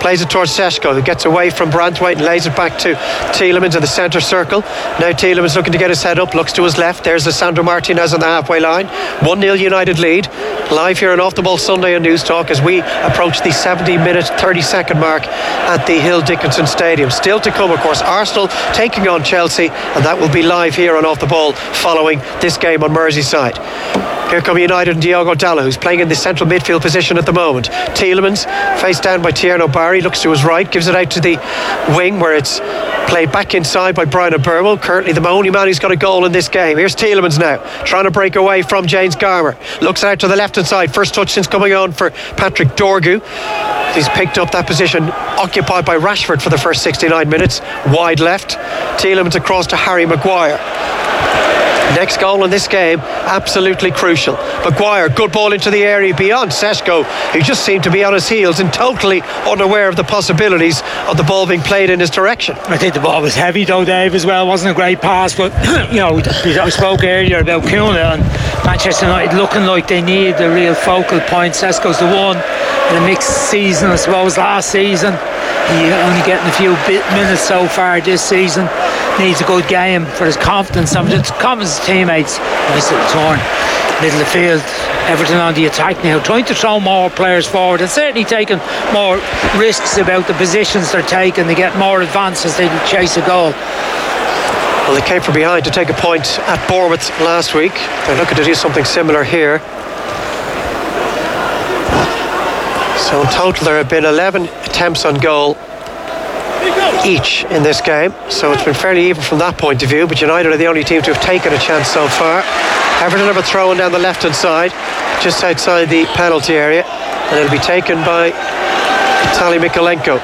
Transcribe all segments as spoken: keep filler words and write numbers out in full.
plays it towards Seshko, who gets away from Branthwaite and lays it back to Tielemans in the centre circle. Now Tielemans looking to get his head up, looks to his left. There's Lisandro Martinez on the halfway line. one nil United lead. Live here on Off the Ball Sunday on News Talk as we approach the seventy minute thirty second mark at the Hill Dickinson Stadium. Still to come, of course, Arsenal taking on Chelsea, and that will be live here on Off the Ball following this game on Merseyside. Here come United and Diogo Dalot, who's playing in the central midfield position at the moment. Tielemans, faced down by Tierno Barry, looks to his right, gives it out to the wing where it's played back inside by Brian Burwell, currently the only man who's got a goal in this game. Here's Tielemans now, trying to break away from James Garner. Looks out to the left-hand side, first touch since coming on for Patrick Dorgu. He's picked up that position occupied by Rashford for the first sixty-nine minutes, wide left. Tielemans across to Harry Maguire. Next goal in this game, absolutely crucial. Maguire, good ball into the area beyond Seshko, who just seemed to be on his heels and totally unaware of the possibilities of the ball being played in his direction. I think the ball was heavy though, Dave, as well. It wasn't a great pass, but you know, we spoke earlier about Kuna and Manchester United looking like they need a real focal point. Seshko's the one in a mixed season, I suppose, last season. He only getting a few bit minutes so far this season. Needs a good game for his confidence. Some of his confidence teammates. Nice little turn, middle of the field. Everton on the attack now, trying to throw more players forward and certainly taking more risks about the positions they're taking. They get more advance as they chase a goal. Well, they came from behind to take a point at Bournemouth last week. They're looking to do something similar here. So in total there have been eleven attempts on goal each in this game, so it's been fairly even from that point of view, but United are the only team to have taken a chance so far. Everton have a throw in down the left hand side just outside the penalty area, and it'll be taken by Vitaly Mykolenko.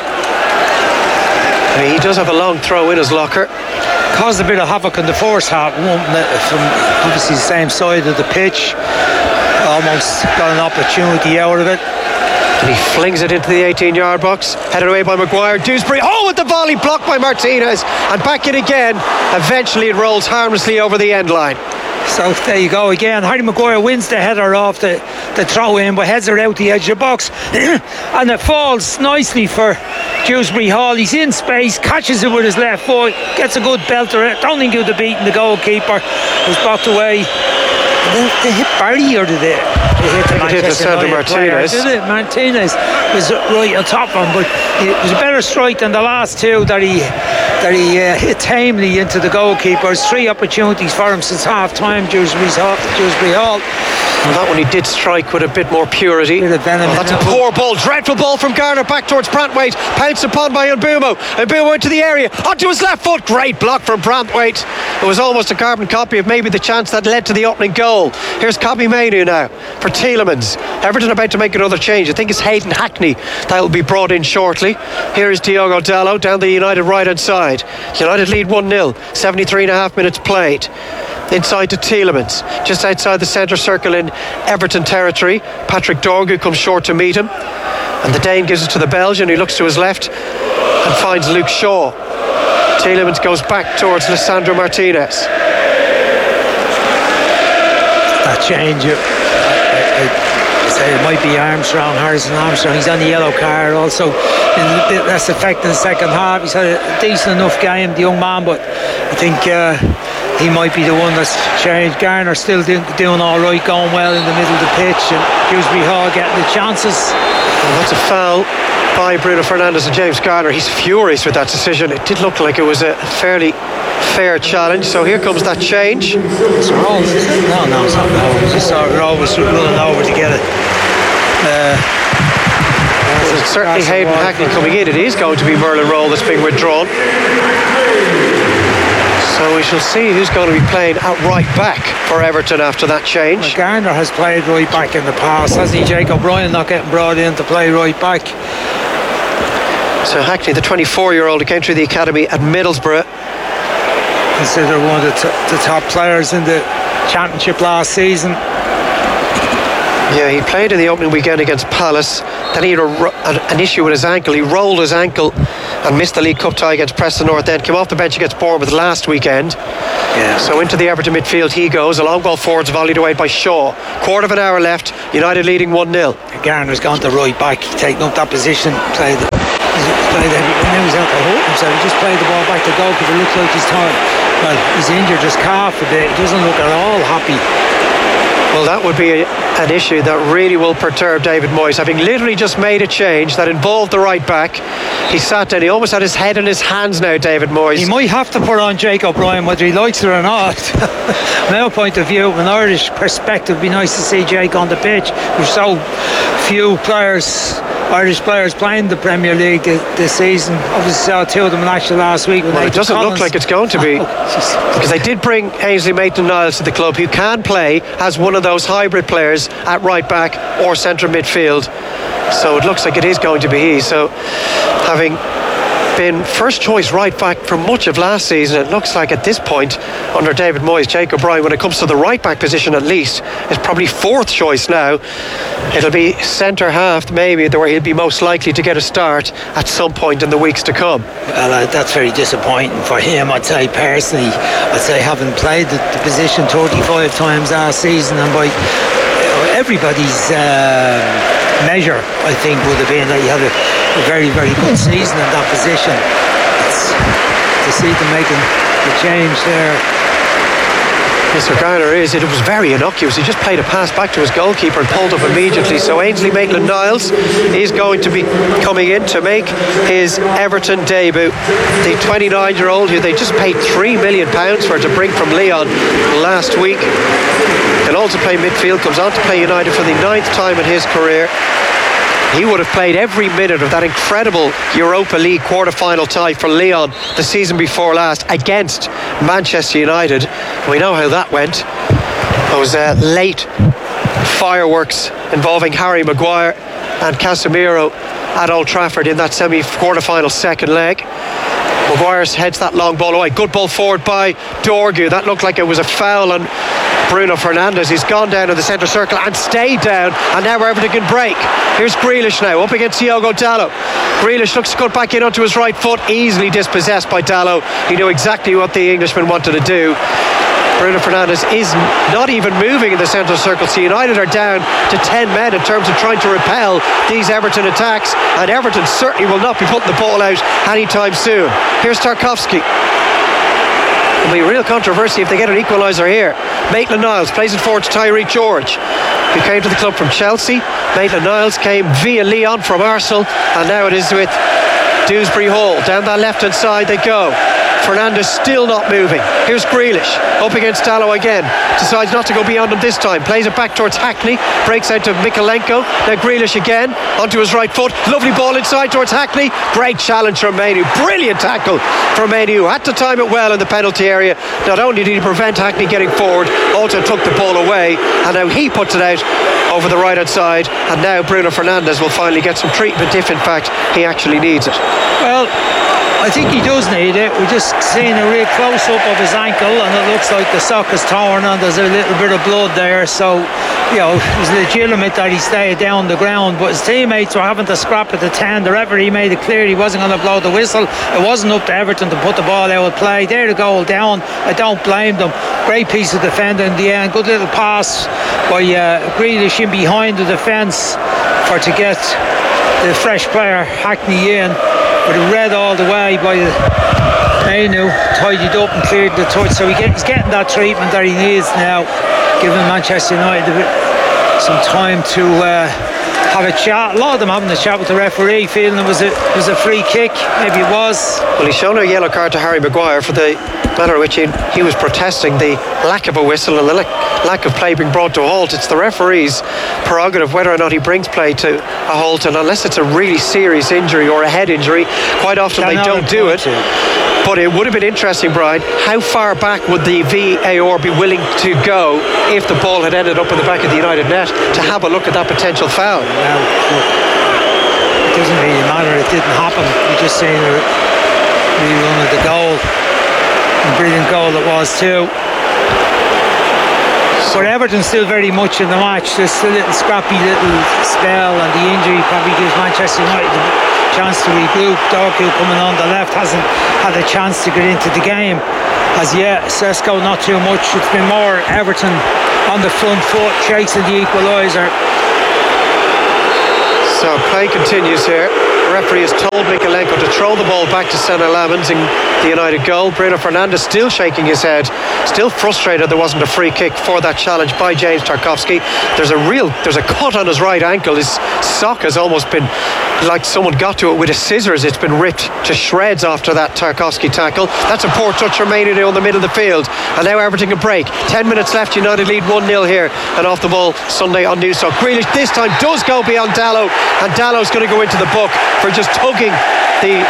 I mean, he does have a long throw in his locker. Caused a bit of havoc in the first half, from obviously the same side of the pitch. Almost got an opportunity out of it. And he flings it into the eighteen yard box, headed away by Maguire. Dewsbury, oh, with the volley, blocked by Martinez, and back in again. Eventually it rolls harmlessly over the end line. So there you go again. Harry Maguire wins the header off the, the throw in, but heads it out the edge of the box and it falls nicely for Dewsbury Hall. He's in space, catches it with his left foot, gets a good belter. Don't think he would have beaten the goalkeeper. It was blocked away. They, they hit Barry, or did they? They hit the Manchester United Martinez. Did it? Martinez was right on top of him, but it was a better strike than the last two that he that he uh, hit tamely into the goalkeepers. Three opportunities for him since half time. Dewsbury Hall. And that one he did strike with a bit more purity. Bit of venom. Oh, that's a poor ball, dreadful ball from Garner back towards Branthwaite, pounced upon by Mbeumo. Mbeumo into the area, onto his left foot. Great block from Branthwaite. It was almost a carbon copy of maybe the chance that led to the opening goal. Here's Kobbie Mainoo now for Tielemans. Everton about to make another change. I think it's Hayden Hackney that will be brought in shortly. Here is Diogo Dalot down the United right hand side. United lead one nil, seventy-three and a half minutes played. Inside to Tielemans, just outside the centre circle in Everton territory. Patrick Dorgu comes short to meet him, and the Dane gives it to the Belgian, who looks to his left and finds Luke Shaw. Tielemans goes back towards Lisandro Martinez. That change, I, I, I say it might be Armstrong, Harrison Armstrong. He's on the yellow card also. A bit less effect in the second half. He's had a decent enough game, the young man, but I think uh, he might be the one that's changed. Garner still do, doing all right, going well in the middle of the pitch, and Dewsbury Hall getting the chances. Well, that's a foul by Bruno Fernandes and James Garner. He's furious with that decision. It did look like it was a fairly fair challenge. So here comes that change. It's Roll, is it? No, no, it's not Roll. It's just Roll was running over to get it. Uh, well, it's certainly Hayden Hackney coming in. It is going to be Merlin Roll that's being withdrawn. So we shall see who's going to be playing at right back for Everton after that change. Well, Garner has played right back in the past, hasn't he? Jacob Ryan not getting brought in to play right back. So Hackney, the twenty-four year old who came through the academy at Middlesbrough, considered one of the, t- the top players in the championship last season. Yeah, he played in the opening weekend against Palace. Then he had a, an issue with his ankle. He rolled his ankle and missed the League Cup tie against Preston North End. Came off the bench against Bournemouth last weekend. Yeah. So into the Everton midfield he goes. A long ball forwards, volleyed away by Shaw. Quarter of an hour left. United leading one nil. Garner's gone to right back, taking up that position. Played He's played every, now he's out to hold himself. He just played the ball back to goalkeeper. It looks like he's tired. Well, he's injured his calf a bit. He doesn't look at all happy. Well, that would be a, an issue that really will perturb David Moyes. Having literally just made a change that involved the right back, he sat down. He almost had his head in his hands now, David Moyes. He might have to put on Jake O'Brien, whether he likes it or not. From our point of view, from an Irish perspective, it'd be nice to see Jake on the pitch. There's so few players, Irish players, playing the Premier League this season. Obviously saw two of them in action last week. Well, it doesn't Collins. look like it's going to be, because they did bring Ainsley Maitland-Niles to the club, who can play as one of those hybrid players at right back or centre midfield. So it looks like it is going to be he. So having been first choice right back for much of last season, it looks like at this point under David Moyes, Jake O'Brien, when it comes to the right back position at least, is probably fourth choice now. It'll be centre half maybe where he'll be most likely to get a start at some point in the weeks to come. Well, uh, that's very disappointing for him, I'd say personally. I'd say having played the, the position thirty-five times last season, and by uh, everybody's uh, measure, I think would have been that he had a, a very very good season in that position. It's, to see them making the change there. Mister Garner is, it was very innocuous. He just played a pass back to his goalkeeper and pulled up immediately. So Ainsley Maitland-Niles is going to be coming in to make his Everton debut. The twenty-nine year old who they just paid three million pounds for to bring from Lyon last week. Can also play midfield, comes on to play United for the ninth time in his career. He would have played every minute of that incredible Europa League quarter-final tie for Lyon the season before last against Manchester United. We know how that went. Those uh, late fireworks involving Harry Maguire and Casemiro at Old Trafford in that semi-quarter-final second leg. Maguire heads that long ball away. Good ball forward by Dorgu. That looked like it was a foul on Bruno Fernandes. He's gone down in the centre circle and stayed down, and now Everton can break. Here's Grealish now up against Diogo Dalot. Grealish looks to cut back in onto his right foot, easily dispossessed by Dalot. He knew exactly what the Englishman wanted to do. Bruno Fernandes is not even moving in the central circle. So United are down to ten men in terms of trying to repel these Everton attacks, and Everton certainly will not be putting the ball out anytime soon. Here's Tarkowski. It'll be a real controversy if they get an equaliser here. Maitland-Niles plays it forward to Tyreek George, who came to the club from Chelsea. Maitland-Niles came via Lyon from Arsenal, and now it is with Dewsbury Hall. Down that left hand side they go. Fernandes still not moving. Here's Grealish up against Dalot again. Decides not to go beyond him this time. Plays it back towards Hackney. Breaks out to Mikalenko. Now Grealish again onto his right foot. Lovely ball inside towards Hackney. Great challenge from Mainoo. Brilliant tackle from Mainoo. Had to time it well in the penalty area. Not only did he prevent Hackney getting forward, also took the ball away, and now he puts it out over the right hand side, and now Bruno Fernandes will finally get some treatment if in fact he actually needs it. Well, I think he does need it. We're just seeing a real close-up of his ankle, and it looks like the sock is torn and there's a little bit of blood there. So, you know, it was legitimate that he stayed down the ground, but his teammates were having to scrap at the ten. The referee made it clear he wasn't going to blow the whistle. It wasn't up to Everton to put the ball out of play. There the goal down. I don't blame them. Great piece of defending in the end. Good little pass by uh, Grealish in behind the defence for to get the fresh player Hackney in. But it read all the way by Mainoo, tidied up and cleared the touch. So he get, he's getting that treatment that he needs now, giving Manchester United a bit, some time to uh, have a chat. A lot of them having a chat with the referee, feeling it was a, it was a free kick. Maybe it was. Well, he's shown a yellow card to Harry Maguire for the manner in which he, he was protesting the lack of a whistle and the lack of play being brought to a halt. It's the referee's prerogative whether or not he brings play to a halt, and unless it's a really serious injury or a head injury, quite often they don't do it. But it would have been interesting, Brian, how far back would the V A R be willing to go if the ball had ended up in the back of the United net to have a look at that potential foul? Well, it doesn't really matter, it didn't happen. We're just saying a rerun of the goal. A brilliant goal it was too. But Everton still very much in the match. Just a little scrappy little spell, and the injury probably gives Manchester United a chance to regroup. Dorgu coming on the left hasn't had a chance to get into the game as yet. Sesko not too much. It's been more Everton on the front foot, chasing the equaliser. So play continues here. The referee has told Mykolenko to throw the ball back to Senna Lamens in the United goal. Bruno Fernandes still shaking his head, still frustrated there wasn't a free kick for that challenge by James Tarkowski. There's a real, there's a cut on his right ankle. His sock has almost been like someone got to it with a scissors. It's been ripped to shreds after that Tarkowski tackle. That's a poor touch from Maynard in the middle of the field. And now Everton can break. Ten minutes left, United lead one nil here. And off the ball Sunday on Newstalk. Grealish this time does go beyond Dalot, and Dalot's going to go into the book for just tugging the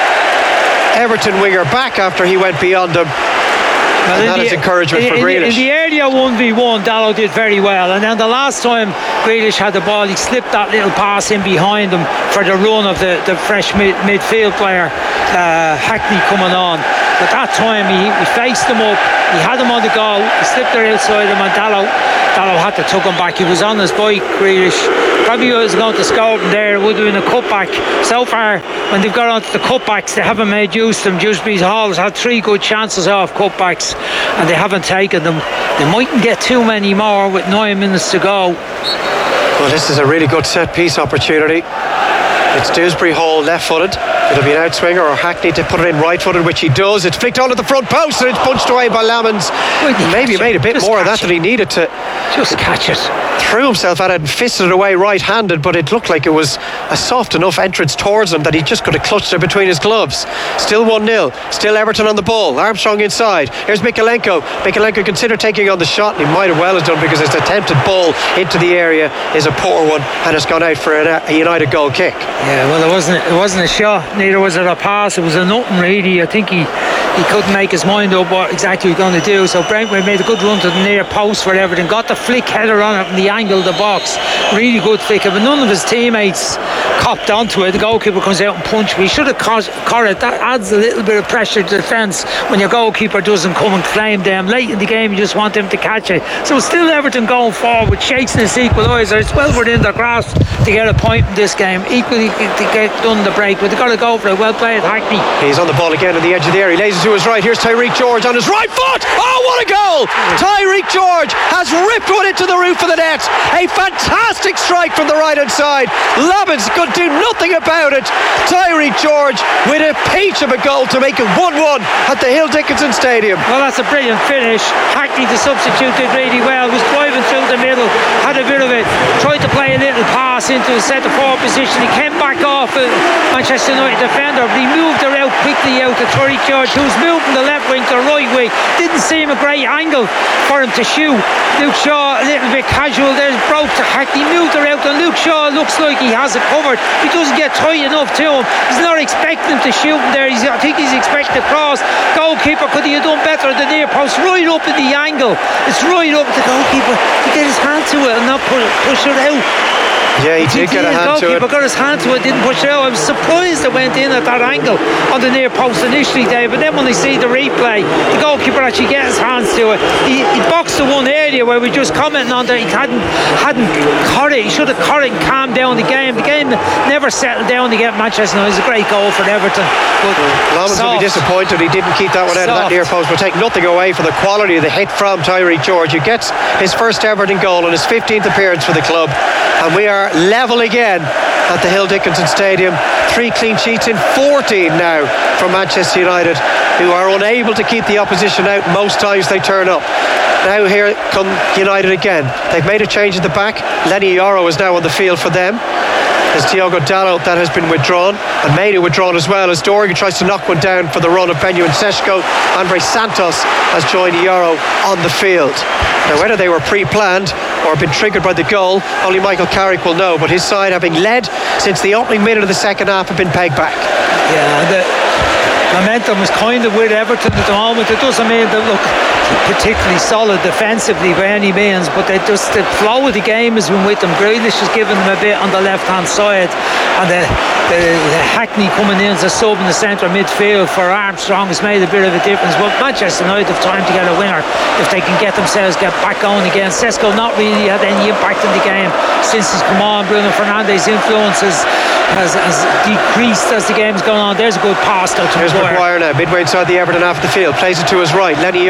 Everton winger back after he went beyond him. Well, and that the, is encouragement in, for Grealish. In the earlier one v one, Dalot did very well, and then the last time Grealish had the ball, he slipped that little pass in behind him for the run of the, the fresh mid, midfield player, uh, Hackney, coming on. But that time he, he faced him up, he had him on the goal, he slipped there outside him, and Dalot, Dalot had to tug him back. He was on his bike, Grealish. Probably was going to score him there, would have been a cutback. So far, when they've got onto the cutbacks, they haven't made use of them. Dewsbury Hall has had three good chances off cutbacks, and they haven't taken them. They mightn't get too many more with nine minutes to go. Well, this is a really good set piece opportunity. It's Dewsbury Hall left-footed. It'll be an outswinger or Hackney to put it in right-footed, which he does. It's flicked on at the front post and it's punched away by Lamens. Maybe he made a bit Just more of that it. than he needed to. Just catch it. Threw himself at it and fisted it away right-handed, but it looked like it was a soft enough entrance towards him that he just could have clutched it between his gloves. Still one nil. Still Everton on the ball. Armstrong inside. Here's Mykolenko. Mykolenko considered taking on the shot, and he might have well have done, because his attempted ball into the area is a poor one, and it's gone out for a, a United goal kick. Yeah, well, it wasn't it wasn't a shot, neither was it a pass. It was a nothing really. I think he he couldn't make his mind up what exactly he was going to do. So Brentford made a good run to the near post for Everton, got the flick header on it from the angle of the box. Really good flick, but none of his teammates copped onto it. The goalkeeper comes out and punch, but he should have caught, caught it. That adds a little bit of pressure to defence when your goalkeeper doesn't come and claim them. Late in the game, you just want him to catch it. So still Everton going forward, chasing this equaliser. It's well within their grasp to get a point in this game. Equally to get done the break, but they've got to go for it. Well played, Hackney. He's on the ball again on the edge of the area. He lays it to his right. Here's Tyreek George on his right foot. Oh, what a goal! Tyreek George has ripped one into the roof of the net. A fantastic strike from the right hand side. Lamens could do nothing about it. Tyreek George with a peach of a goal to make it one one at the Hill Dickinson Stadium. Well, that's a brilliant finish. Hackney, the substitute, did really well. Was driving through the middle, had a bit of it, tried to play a little pass into a centre forward position. He came back off a Manchester United defender, but he moved her out quickly out to Tyreek George, who's moved from the left wing to the right wing. Didn't seem a great angle for him to shoot. Luke Shaw a little bit casual. There's broke to Hackney, moved her out, and Luke Shaw looks like he has it covered. He doesn't get tight enough to him. He's not expecting him to shoot him there. He's, I think he's expecting to cross. Goalkeeper, could he have done better at the near post? Right up in the angle. It's right up the goalkeeper to get his hand to it and not put it, push it out. Yeah, he did get a hand to it. The goalkeeper got his hand to it, didn't push it out. I was surprised it went in at that angle on the near post initially, Dave. But then when they see the replay, the goalkeeper actually gets his hands to it. He, he boxed the one earlier where we just commenting on that he hadn't hadn't caught it. He should have caught it and calmed down the game. The game never settled down to get Manchester United. It was a great goal for Everton. But Lamens will be disappointed he didn't keep that one out soft. Of that near post. But take nothing away from the quality of the hit from Tyreek George, who gets his first Everton goal and his fifteenth appearance for the club. And we are level again at the Hill Dickinson Stadium. Three clean sheets in fourteen now from Manchester United, who are unable to keep the opposition out most times they turn up. Now here come United again. They've made a change at the back. Lenny Yoro is now on the field for them. There's Diogo Dalot that has been withdrawn, and Maynard withdrawn as well, as Dorgan tries to knock one down for the run of Benjamin Sesko. Andre Santos has joined Yoro on the field. Now whether they were pre-planned or been triggered by the goal, only Michael Carrick will know, but his side, having led since the opening minute of the second half, have been pegged back. Yeah, the momentum is kind of with Everton at the moment. It doesn't mean they look particularly solid defensively by any means, but they just, the flow of the game has been with them. Grealish has given them a bit on the left hand side, and the, the, the Hackney coming in as a sub in the centre midfield for Armstrong has made a bit of a difference. But Manchester United have time to get a winner if they can get themselves get back going again. Sesko not really had any impact in the game since he's come on. Bruno Fernandes' influence has, has, has decreased as the game's gone on. There's a good pass though to Here's Maguire now, midway inside the Everton half of the field, plays it to his right. Lenny Yoro now on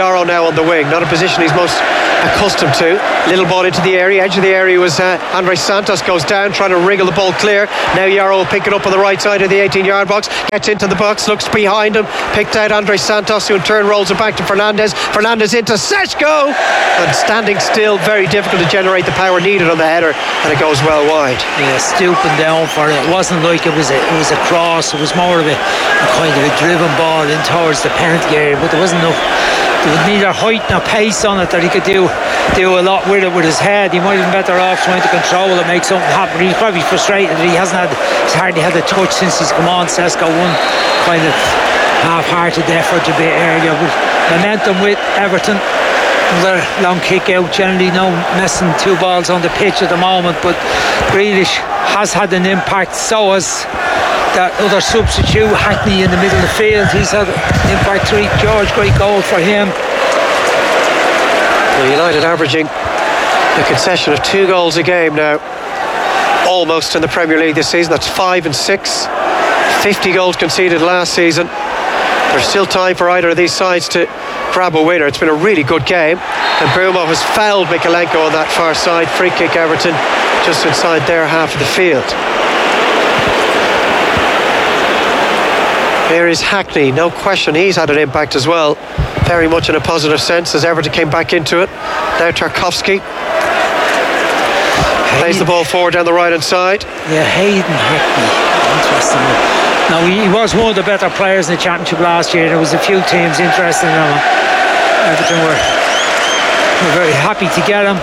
on the wing, not a position he's most accustomed to. Little ball into the area, edge of the area was uh, Andre Santos, goes down trying to wriggle the ball clear. Now Yarrow will pick it up on the right side of the eighteen yard box, gets into the box, looks behind him, picked out Andre Santos, who in turn rolls it back to Fernandez. Fernandez into Seshko, and standing still, very difficult to generate the power needed on the header, and it goes well wide. Yeah, stooping down for it. It wasn't like it was a, it was a cross. It was more of a, a kind of a driven ball in towards the penalty area, but there wasn't enough. There was neither height nor pace on it that he could do do a lot with it with his head. He might have been better off trying to control it, make something happen. He's probably frustrated that he hasn't had, he's hardly had a touch since he's come on. Seshko one kind of half-hearted effort a bit earlier, but momentum with Everton. Another long kick out, generally no messing two balls on the pitch at the moment, but Grealish has had an impact. So has that other substitute, Hackney, in the middle of the field. He's had an impact. Tariq George, great goal for him. Well, United averaging a concession of two goals a game now, almost in the Premier League this season. That's five and six. fifty goals conceded last season. There's still time for either of these sides to grab a winner. It's been a really good game, and Mbeumo has fouled Mykolenko on that far side. Free kick Everton just inside their half of the field. Here is Hackney, no question he's had an impact as well, very much in a positive sense as Everton came back into it. Now Tarkowski plays the ball forward down the right hand side. Yeah, Hayden Hackney, interesting. Now he was one of the better players in the Championship last year. There was a few teams interested in him. Everton were, were very happy to get him.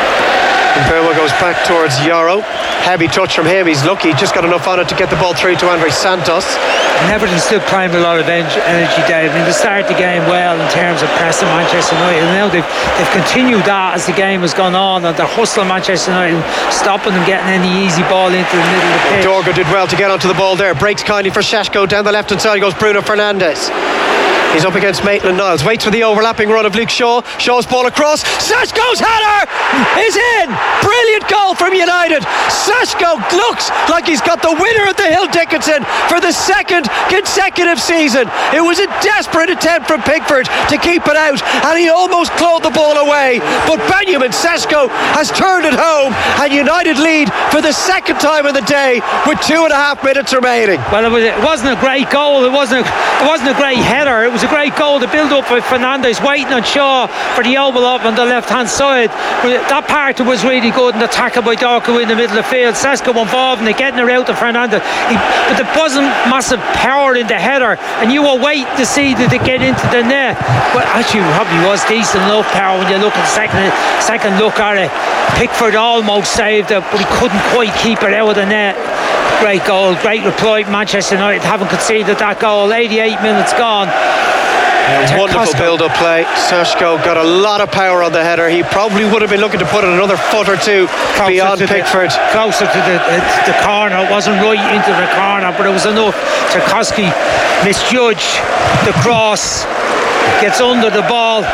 And Mbeumo goes back towards Yarrow. Heavy touch from him. He's lucky, just got enough on it to get the ball through to Andre Santos. And Everton still primed a lot of energy, Dave. I mean, they started the game well in terms of pressing Manchester United, and now they've, they've continued that as the game has gone on, and they're hustling Manchester United, stopping them getting any easy ball into the middle of the pitch. Dorgo did well to get onto the ball there. Breaks kindly for Seshko. Down the left hand side goes Bruno Fernandes. He's up against Maitland-Niles. Waits for the overlapping run of Luke Shaw. Shaw's ball across. Seshko's header is in. Brilliant goal from United. Seshko looks like he's got the winner at the Hill Dickinson for the second consecutive season. It was a desperate attempt from Pickford to keep it out, and he almost clawed the ball away. But Benjamin Seshko has turned it home, and United lead for the second time in the day with two and a half minutes remaining. Well, it, was, it wasn't a great goal. It wasn't. A, it wasn't a great header. It was a great goal. The build up with Fernandes waiting on Shaw for the overlap on the left hand side. That part was really good, and the tackle by Dorku in the middle of the field. Seshko involved in it, getting her out to Fernandes. He, but there wasn't massive power in the header, and you were waiting to see that it get into the net. But actually, probably was decent enough power when you look at the second second look at it. Pickford almost saved it, but he couldn't quite keep it out of the net. Great goal, great reply. Manchester United haven't conceded that goal. eighty-eight minutes gone. Yeah, wonderful build-up play. Seshko got a lot of power on the header. He probably would have been looking to put it another foot or two closer beyond Pickford. The, closer to the, the, the corner. It wasn't right into the corner, but it was enough. Tarkowski misjudged the cross, gets under the ball.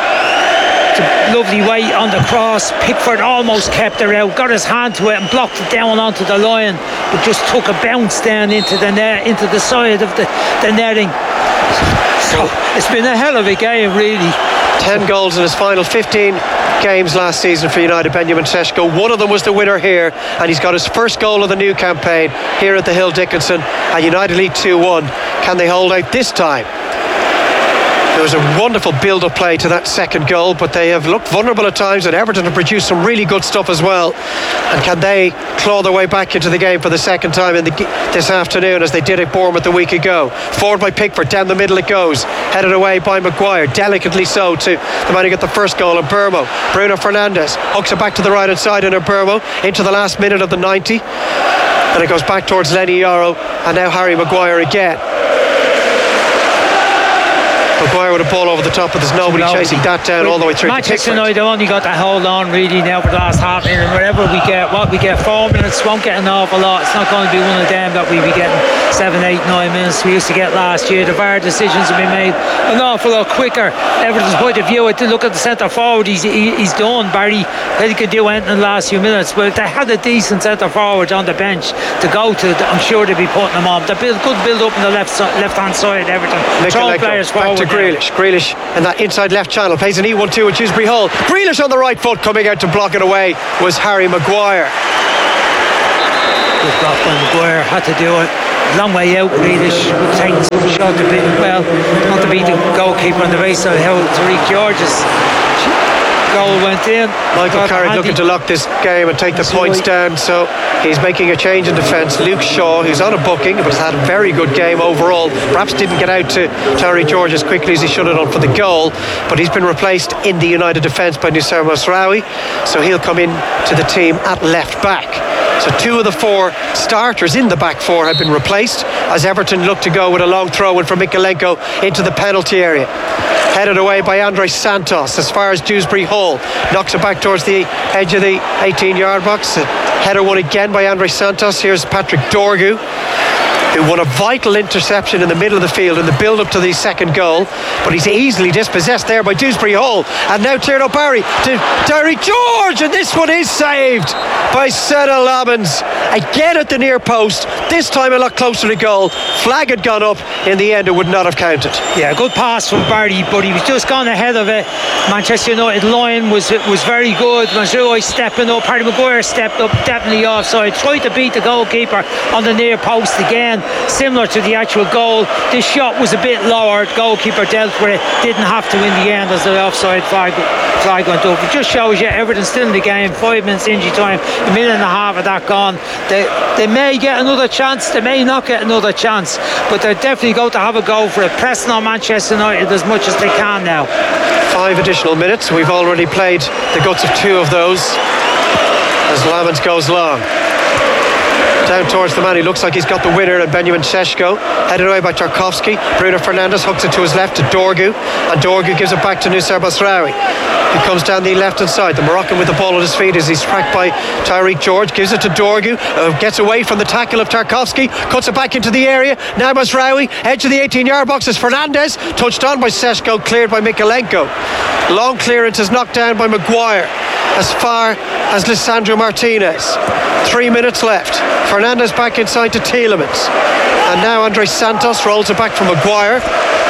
Lovely weight on the cross. Pickford almost kept her out, got his hand to it and blocked it down onto the line, but just took a bounce down into the net, into the side of the, the netting. So it's been a hell of a game, really. Ten goals in his final fifteen games last season for United. Benjamin Seshko, one of them was the winner here, and he's got his first goal of the new campaign here at the Hill Dickinson, and United lead two one. Can they hold out this time? There was a wonderful build-up play to that second goal, but they have looked vulnerable at times, and Everton have produced some really good stuff as well. And can they claw their way back into the game for the second time in the, this afternoon, as they did at Bournemouth a week ago? Forward by Pickford, down the middle it goes, headed away by Maguire, delicately so to the man who got the first goal, in Mbeumo. Bruno Fernandes hooks it back to the right hand side in Mbeumo into the last minute of the ninety, and it goes back towards Lenny Yarrow, and now Harry Maguire again. Maguire with a ball over the top, but there's nobody Nobody. chasing that down all the way through. Manchester United only got to hold on really now for the last half minute, and wherever we get what we get four minutes won't get an awful lot. It's not going to be one of them that we be getting seven, eight, nine minutes we used to get last year. The V A R decisions have been made an awful lot quicker. Everton's point of view, to look at the centre forward, he's he, he's done. Barry he could do anything in the last few minutes, but if they had a decent centre forward on the bench to go to, I'm sure they'd be putting them on. They build good build up on the left left hand side. Everton throw players forward. Grealish. Grealish in that inside left channel plays an E one two with Dewsbury Hall. Grealish on the right foot, coming out to block it away was Harry Maguire. Good block by Maguire, had to do it. Long way out, Grealish taking some shot to beat, well, not to beat the goalkeeper on the base of how Tariq George's goal went in. Michael Carrick looking to lock this game and take the points down, so he's making a change in defence. Luke Shaw, who's on a booking but has had a very good game overall, perhaps didn't get out to Tariq George as quickly as he should have done for the goal, but he's been replaced in the United defence by Nusayr Mazraoui, so he'll come in to the team at left back. So two of the four starters in the back four have been replaced as Everton look to go with a long throw in from Mikalenko into the penalty area. Headed away by Andre Santos as far as Dewsbury Hall. Knocks it back towards the edge of the eighteen yard box. Header won again by Andre Santos. Here's Patrick Dorgu, who won a vital interception in the middle of the field in the build-up to the second goal, but he's easily dispossessed there by Dewsbury Hall, and now cleared up Barry to Tariq George, and this one is saved by Senna Lammens again at the near post, this time a lot closer to goal. Flag had gone up, in the end it would not have counted. Yeah, good pass from Barry, but he was just gone ahead of it. Manchester United line was was very good. Mazraoui stepping up, Harry Maguire stepped up, definitely offside, tried to beat the goalkeeper on the near post again, similar to the actual goal. This shot was a bit lower, the goalkeeper dealt with it, didn't have to in the end as the offside flag, flag went up. It just shows you everything's still in the game. Five minutes injury time, a minute and a half of that gone. They, they may get another chance, they may not get another chance, but they're definitely going to have a go for it, pressing on Manchester United as much as they can now. Five additional minutes. We've already played the guts of two of those as Lammens goes long. Down towards the man, he looks like he's got the winner, and Benjamin Šeško, headed away by Tarkowski. Bruno Fernandes hooks it to his left to Dorgu, and Dorgu gives it back to Nusayr Mazraoui, who comes down the left hand side. The Moroccan with the ball at his feet as he's tracked by Tariq George, gives it to Dorgu, uh, gets away from the tackle of Tarkowski, cuts it back into the area. Now Mazraoui, edge of the eighteen yard box is Fernandes, touched on by Šeško, cleared by Mikalenko. Long clearance is knocked down by Maguire as far as Lisandro Martinez. Three minutes left. Fernandes back inside to Tielemans, and now Andre Santos rolls it back from Maguire.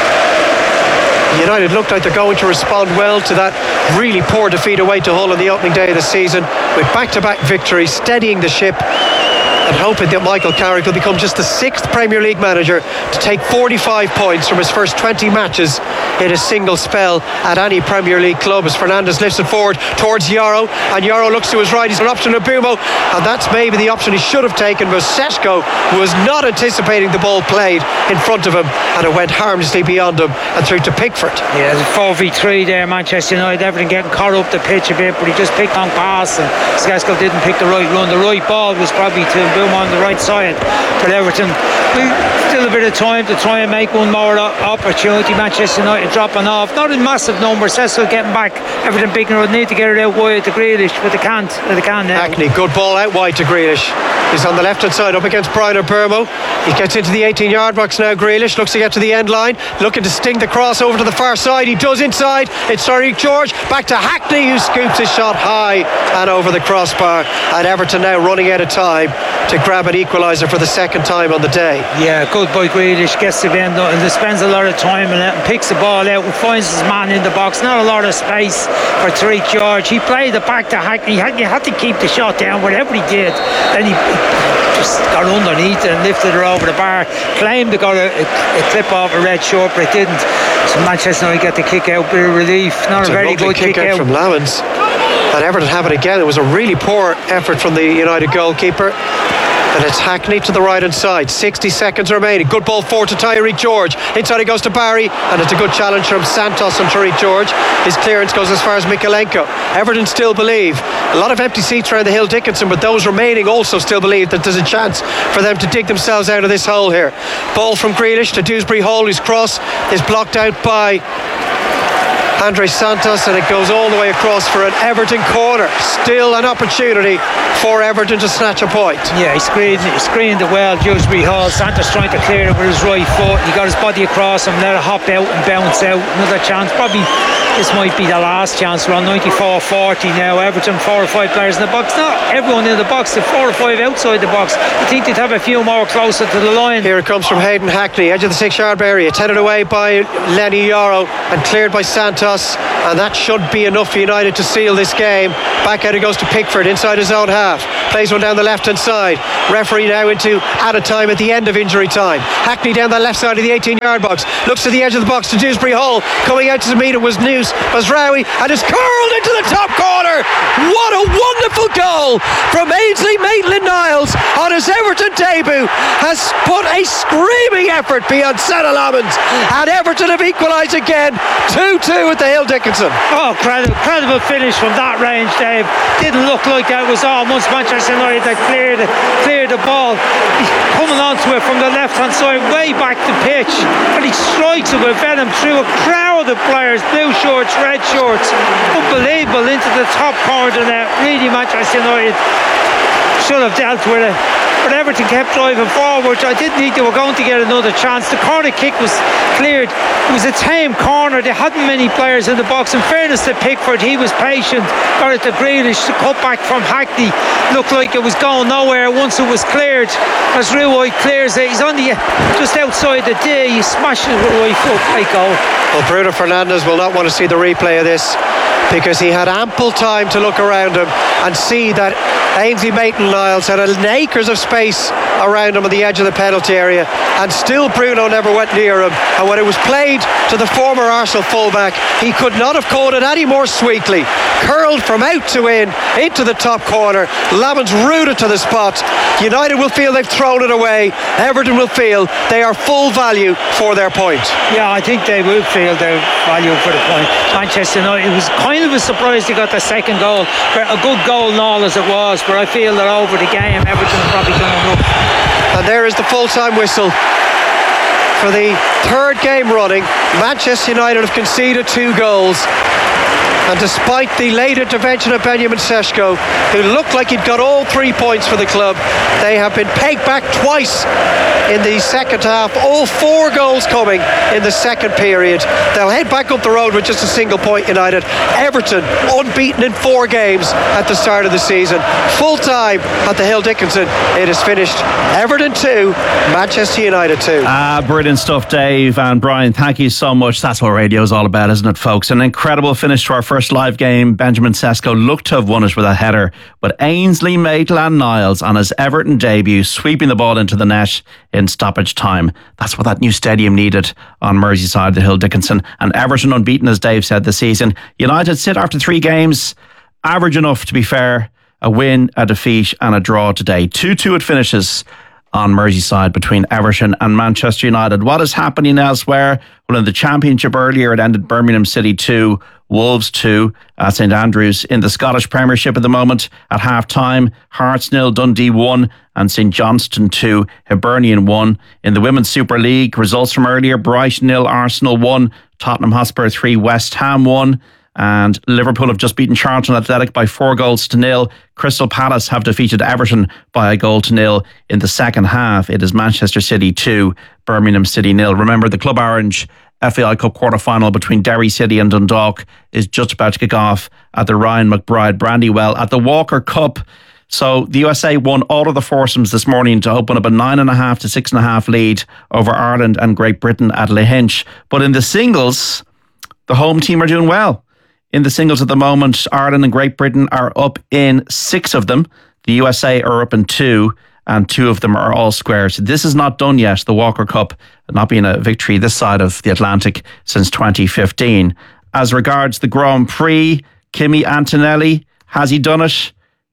United look like they're going to respond well to that really poor defeat away to Hull on the opening day of the season, with back-to-back victories, steadying the ship and hoping that Michael Carrick will become just the sixth Premier League manager to take forty-five points from his first twenty matches in a single spell at any Premier League club, as Fernandes lifts it forward towards Yoro, and Yoro looks to his right. He's an option of Bumo, and that's maybe the option he should have taken, but Šeško was not anticipating the ball played in front of him, and it went harmlessly beyond him and through to Pickford. Yeah, there's a four v three there, Manchester United, everything getting caught up the pitch a bit, but he just picked on pass, and Šeško didn't pick the right run. The right ball was probably to Bumo on the right side for Everton. Still a bit of time to try and make one more opportunity. Manchester United dropping off, not in massive numbers. Cecil getting back, Everton big and need to get it out wide to Grealish, but they can't. They can now. Hackney, good ball out wide to Grealish. He's on the left hand side up against Brian Burmo. He gets into the eighteen yard box now. Grealish looks to get to the end line, looking to sting the cross over to the far side. He does inside. It's Tariq George back to Hackney, who scoops his shot high and over the crossbar, and Everton now running out of time to grab an equaliser for the second time on the day. Yeah, good by Grealish, gets to the end and spends a lot of time in it and picks the ball out and finds his man in the box. Not a lot of space for Tariq George. He played it back to Hackney. Hackney had to keep the shot down, whatever he did. Then he just got underneath it and lifted her over the bar. Claimed to got a, a, a clip off a red short, but it didn't. So Manchester United get the kick out, bit of relief. Not it's a very a good kick, kick out, out from Lammens. And Everton have it again. It was a really poor effort from the United goalkeeper. And it's Hackney to the right hand side. sixty seconds remaining. Good ball forward to Tariq George. Inside he goes to Barry, and it's a good challenge from Santos and Tariq George. His clearance goes as far as Mikalenko. Everton still believe. A lot of empty seats around the Hill Dickinson, but those remaining also still believe that there's a chance for them to dig themselves out of this hole here. Ball from Grealish to Dewsbury Hall, whose cross is blocked out by Andre Santos, and it goes all the way across for an Everton corner. Still an opportunity for Everton to snatch a point. Yeah, he screened, he screened it well, Dewsbury Hall. Santos trying to clear it with his right foot. He got his body across him, let it hop out and bounce out. Another chance, probably this might be the last chance. We're on ninety-four forty now. Everton, four or five players in the box. Not everyone in the box, the four or five outside the box. I think they'd have a few more closer to the line. Here it comes from Hayden Hackney, edge of the six-yard area, headed away by Lenny Yoro and cleared by Santos, and that should be enough for United to seal this game. Back out it goes to Pickford inside his own half, plays one down the left hand side. Referee now into added time at the end of injury time. Hackney down the left side of the eighteen-yard box, looks to the edge of the box to Dewsbury Hall. Coming out to meet it was Noose Mazraoui, and is curled into the top corner. What a wonderful goal from Ainsley Maitland-Niles on his Everton debut. Has put a screaming effort beyond Sarah Lamons, and Everton have equalised again. two two at the Hill Dickinson. Oh, credible, credible finish from that range, Dave. Didn't look like that was almost Manchester United that cleared, cleared the ball. He's coming onto it from the left hand side, way back the pitch, and he strikes it with venom through a crowd of players, blue shorts, red shorts. Unbelievable, into the top corner of the net. Really, Manchester United should have dealt with it, but Everton kept driving forward. I didn't think they were going to get another chance. The corner kick was cleared. It was a tame corner. They hadn't many players in the box. In fairness to Pickford, he was patient. Got it to Grealish. The cutback from Hackney looked like it was going nowhere once it was cleared. As Ruoy clears it, he's on the just outside the D. He smashes it with right foot. Great goal. Well, Bruno Fernandes will not want to see the replay of this, because he had ample time to look around him and see that Ainsley Maitland-Niles had an acres of space around him on the edge of the penalty area, and still Bruno never went near him. And when it was played to the former Arsenal fullback, he could not have caught it any more sweetly. Curled from out to in into the top corner. Lamons rooted to the spot. United will feel they've thrown it away. Everton will feel they are full value for their point. Yeah, I think they will feel their value for the point. Manchester United, it was kind of a surprise they got the second goal. A good goal and all as it was, but I feel that over the game Everton have probably done enough. And there is the full-time whistle for the third game running. Manchester United have conceded two goals, and despite the late intervention of Benjamin Sesko, who looked like he'd got all three points for the club, they have been pegged back twice in the second half. All four goals coming in the second period. They'll head back up the road with just a single point. United. Everton unbeaten in four games at the start of the season. Full time at the Hill Dickinson. It is finished Everton two, Manchester United two. Ah, brilliant stuff, Dave and Brian. Thank you so much. That's what radio is all about, isn't it, folks? An incredible finish to our first live game. Benjamin Sesko looked to have won it with a header, but Ainsley Maitland-Niles on his Everton debut, sweeping the ball into the net in stoppage time. That's what that new stadium needed on Merseyside, the Hill Dickinson. And Everton unbeaten, as Dave said, this season. United sit after three games, average enough to be fair. A win, a defeat and a draw today. two two it finishes on Merseyside between Everton and Manchester United. What is happening elsewhere? Well, in the Championship earlier, it ended Birmingham City two, Wolves two at St Andrews. In the Scottish Premiership at the moment, at half-time, Hearts nil, Dundee one, and St Johnstone two, Hibernian one. In the Women's Super League, results from earlier, Brighton nil, Arsenal one, Tottenham Hotspur three, West Ham one. And Liverpool have just beaten Charlton Athletic by four goals to nil. Crystal Palace have defeated Everton by a goal to nil. In the second half, it is Manchester City two, Birmingham City nil. Remember, the Club Orange F A I Cup quarter-final between Derry City and Dundalk is just about to kick off at the Ryan McBride Brandywell at the Walker Cup. So the U S A won all of the foursomes this morning to open up a nine and a half to six and a half lead over Ireland and Great Britain at Lahinch. But in the singles, the home team are doing well. In the singles at the moment, Ireland and Great Britain are up in six of them. The U S A are up in two, and two of them are all squares. This is not done yet, the Walker Cup not being a victory this side of the Atlantic since twenty fifteen. As regards the Grand Prix, Kimi Antonelli, has he done it?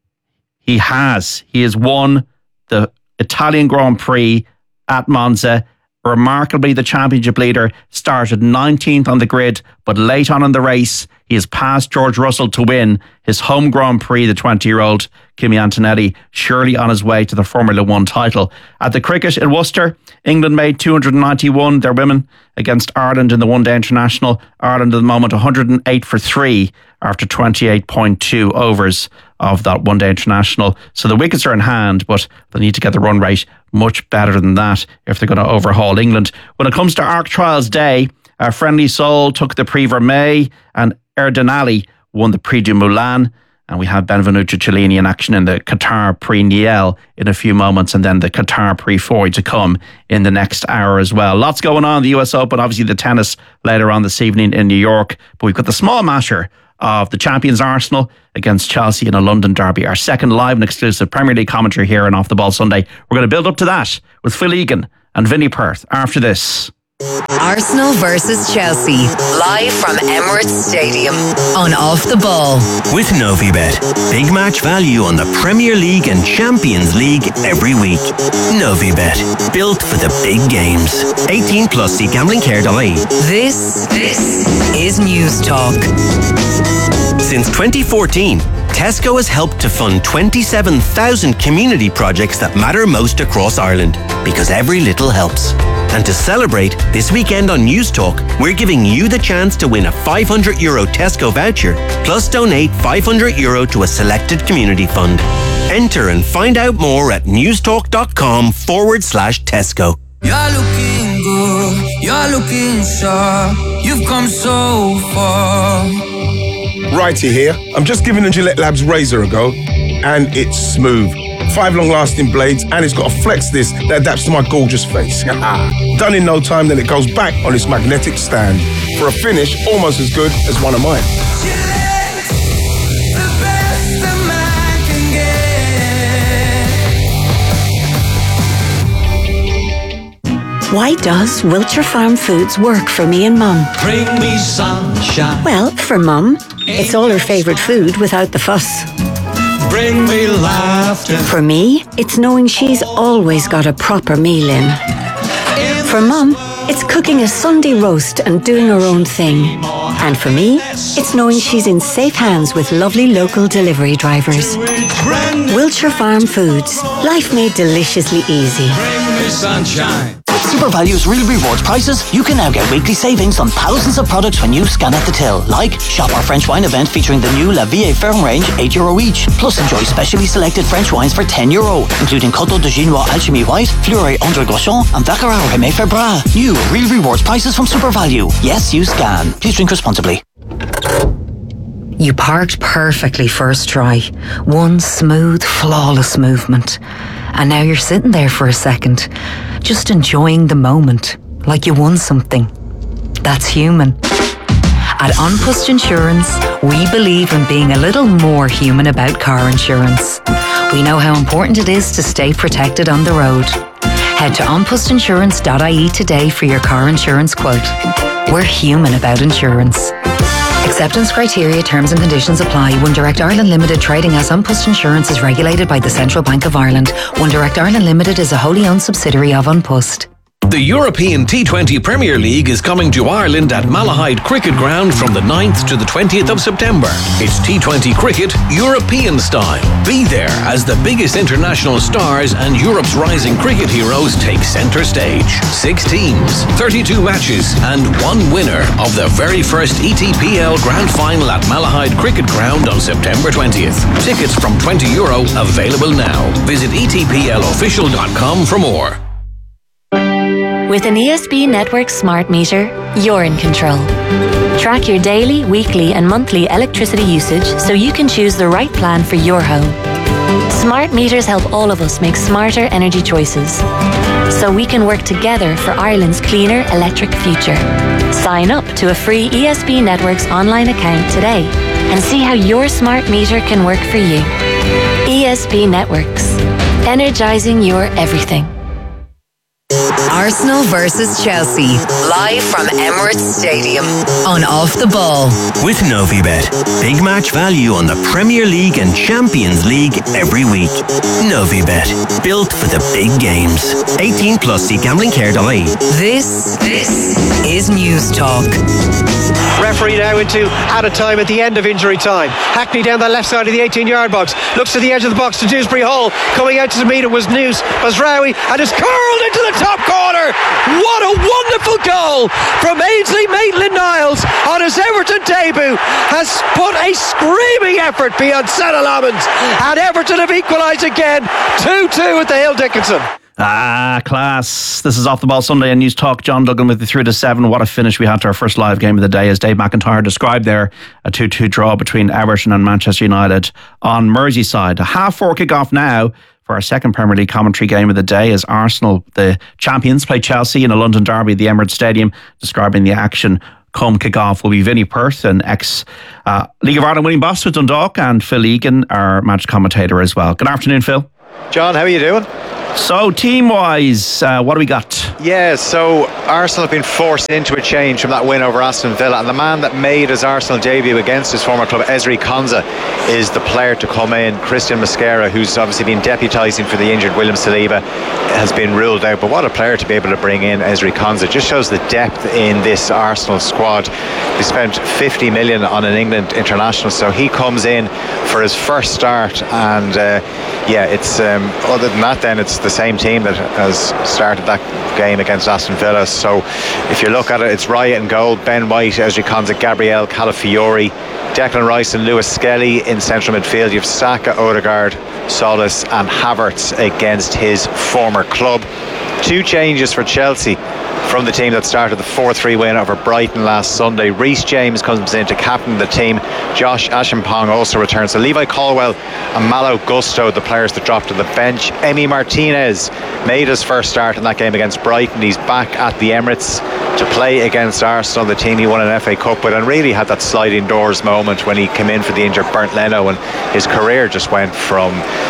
He has. He has won the Italian Grand Prix at Monza Remarkably, the championship leader started nineteenth on the grid, but late on in the race, he has passed George Russell to win his home Grand Prix, the twenty-year-old Kimi Antonelli, surely on his way to the Formula One title. At the cricket in Worcester, England made two hundred ninety-one, their women, against Ireland in the one-day international. Ireland at the moment one hundred eight for three after twenty-eight point two overs of that one-day international. So the wickets are in hand, but they need to get the run rate much better than that if they're going to overhaul England. When it comes to Arc Trials Day, our Friendly Soul took the Prix Vermeil and Erdenali won the Prix du Moulin. And we have Benvenuto Cellini in action in the Qatar Prix Niel in a few moments, and then the Qatar Prix Foy to come in the next hour as well. Lots going on in the U S Open, obviously the tennis later on this evening in New York. But we've got the small matter of the champions Arsenal against Chelsea in a London derby. Our second live and exclusive Premier League commentary here on Off the Ball Sunday. We're going to build up to that with Phil Egan and Vinnie Perth after this. Arsenal versus Chelsea, live from Emirates Stadium on Off the Ball. With Novibet, big match value on the Premier League and Champions League every week. Novibet, built for the big games. eighteen plus, see gambling care dot I E. This, this is News Talk. Since twenty fourteen, Tesco has helped to fund twenty-seven thousand community projects that matter most across Ireland, because every little helps. And to celebrate, this weekend on News Talk, we're giving you the chance to win a five hundred euro Tesco voucher, plus donate five hundred euro to a selected community fund. Enter and find out more at newstalk.com forward slash Tesco. You're looking good, you're looking sharp, you've come so far. Righty here. I'm just giving the Gillette Labs razor a go, and it's smooth. Five long-lasting blades, and it's got a flex disc that adapts to my gorgeous face. Done in no time, then it goes back on its magnetic stand for a finish almost as good as one of mine. Gillette, the best a man can get. Why does Wiltshire Farm Foods work for me and Mum? Bring me sunshine. Well, for Mum, it's all her favourite food without the fuss. Bring me laughter. For me, it's knowing she's always got a proper meal in. For Mum, it's cooking a Sunday roast and doing her own thing. And for me, it's knowing she's in safe hands with lovely local delivery drivers. Wiltshire Farm Foods. Life made deliciously easy. Bring me sunshine. With SuperValue's real rewards prices, you can now get weekly savings on thousands of products when you scan at the till. Like, shop our French wine event featuring the new La Vie Ferme range, eight euro each. Plus enjoy specially selected French wines for ten euro, including Coteau de Ginois Alchimie White, Fleuret Andre Gauchon, and Baccarat Rémy Febras. New real rewards prices from SuperValue. Yes, you scan. Please drink responsibly. You parked perfectly first try. One smooth, flawless movement. And now you're sitting there for a second, just enjoying the moment, like you won something. That's human. At An Post Insurance, we believe in being a little more human about car insurance. We know how important it is to stay protected on the road. Head to an post insurance dot I E today for your car insurance quote. We're human about insurance. Acceptance criteria, terms and conditions apply. One Direct Ireland Limited, trading as An Post Insurance, is regulated by the Central Bank of Ireland. One Direct Ireland Limited is a wholly owned subsidiary of An Post. The European T twenty Premier League is coming to Ireland at Malahide Cricket Ground from the ninth to the twentieth of September. It's T twenty cricket European style. Be there as the biggest international stars and Europe's rising cricket heroes take centre stage. Six teams, thirty-two matches, and one winner of the very first E T P L Grand Final at Malahide Cricket Ground on September twentieth. Tickets from twenty euro available now. Visit e t p l official dot com for more. With an E S B Network smart meter, you're in control. Track your daily, weekly and monthly electricity usage so you can choose the right plan for your home. Smart meters help all of us make smarter energy choices, so we can work together for Ireland's cleaner electric future. Sign up to a free E S B Networks online account today and see how your smart meter can work for you. E S B Networks, energizing your everything. Arsenal versus Chelsea, live from Emirates Stadium on Off the Ball. With Novibet, big match value on the Premier League and Champions League every week. Novibet, built for the big games. eighteen plus, see gambling care dot I E. This, this is News Talk. Referee now into added time at the end of injury time. Hackney down the left side of the eighteen yard box, looks to the edge of the box to Dewsbury Hall. Coming out to the meet it was News Mazraoui and is curled into the top corner. What a wonderful goal from Ainsley Maitland-Niles on his Everton debut. Has put a screaming effort beyond Senna Lamond, and Everton have equalised again. two two at the Hill Dickinson. Ah, class. This is Off the Ball Sunday and News Talk. John Duggan with you through to seven. What a finish we had to our first live game of the day, as Dave McIntyre described there. A two two draw between Everton and Manchester United on Merseyside. A half four kick-off now for our second Premier League commentary game of the day, as Arsenal, the champions, play Chelsea in a London derby at the Emirates Stadium. Describing the action come kick-off will be Vinnie Perth, an ex uh, League of Ireland winning boss with Dundalk, and Phil Egan, our match commentator as well. Good afternoon, Phil. John, how are you doing? So, team-wise, uh, what do we got? Yeah, so Arsenal have been forced into a change from that win over Aston Villa, and the man that made his Arsenal debut against his former club, Ezri Konsa, is the player to come in. Christian Mosquera, who's obviously been deputising for the injured William Saliba, has been ruled out, but what a player to be able to bring in, Ezri Konsa. Just shows the depth in this Arsenal squad. They spent fifty million on an England international, so he comes in for his first start, and uh, yeah, it's um, other than that then it's the same team that has started that game against Aston Villa. So if you look at it, it's Raya in goal, Ben White, Ezri Konsa, Gabriel Calafiori, Declan Rice and Lewis Skelly in central midfield. You have Saka, Odegaard, Solis and Havertz against his former club. Two changes for Chelsea from the team that started the four three win over Brighton last Sunday. Reece James comes in to captain the team. Josh Ashimpong also returns. So Levi Colwell and Malo Gusto, the players that dropped to the bench. Emi Martinez made his first start in that game against Brighton. He's back at the Emirates to play against Arsenal, the team he won an F A Cup with, and really had that sliding doors moment when he came in for the injured Bernd Leno, and his career just went from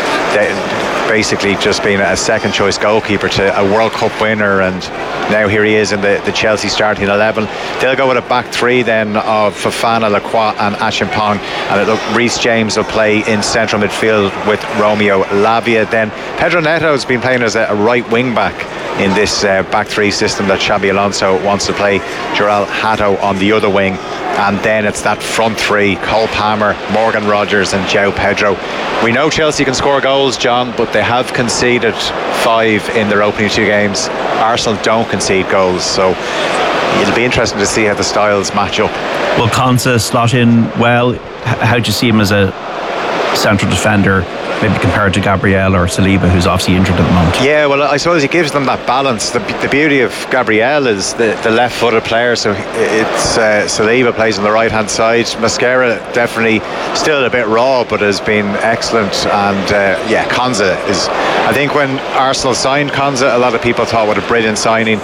the, basically just being a second choice goalkeeper to a World Cup winner, and now here he is in the, the Chelsea starting eleven. They'll go with a back three then of Fofana, Lacroix and Ashimpong, and it look, Reece James will play in central midfield with Romeo Lavia. Then Pedro Neto has been playing as a, a right wing back in this uh, back three system that Xabi Alonso wants to play. Joral Hato on the other wing, and then it's that front three: Cole Palmer, Morgan Rogers and João Pedro. We know Chelsea can score goals, John, but they have conceded five in their opening two games. Arsenal don't concede goals, so it'll be interesting to see how the styles match up. Will Konsa slot in well? How do you see him as a central defender, maybe compared to Gabriel or Saliba, who's obviously injured at the moment? Yeah, well, I suppose he gives them that balance. The, the beauty of Gabriel is the, the left-footed player, so it's uh, Saliba plays on the right-hand side. Mosquera definitely still a bit raw, but has been excellent. And uh, yeah, Konsa is, I think when Arsenal signed Konsa, a lot of people thought what a brilliant signing.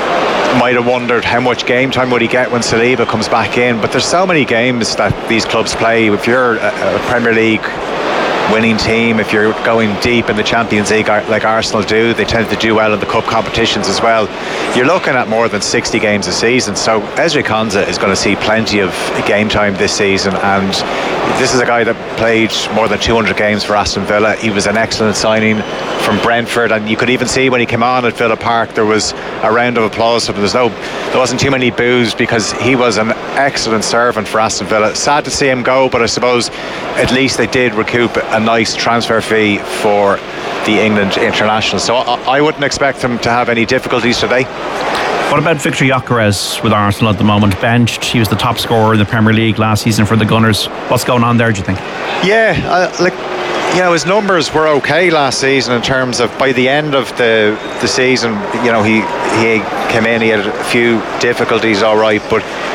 Might have wondered how much game time would he get when Saliba comes back in, but there's so many games that these clubs play. If you're a, a Premier League winning team, if you're going deep in the Champions League like Arsenal do, they tend to do well in the cup competitions as well. You're looking at more than sixty games a season, so Ezri Konsa is going to see plenty of game time this season, and this is a guy that played more than two hundred games for Aston Villa. He was an excellent signing from Brentford, and you could even see when he came on at Villa Park there was a round of applause. There's no, there wasn't too many boos because he was an excellent servant for Aston Villa. Sad to see him go, but I suppose at least they did recoup a nice transfer fee for the England international, so I, I wouldn't expect him to have any difficulties today. What about Victor Gyökeres with Arsenal at the moment? Benched. He was the top scorer in the Premier League last season for the Gunners. What's going on there, do you think? Yeah, uh, like, you know, his numbers were okay last season in terms of, by the end of the the season, you know, he he came in, he had a few difficulties, all right, but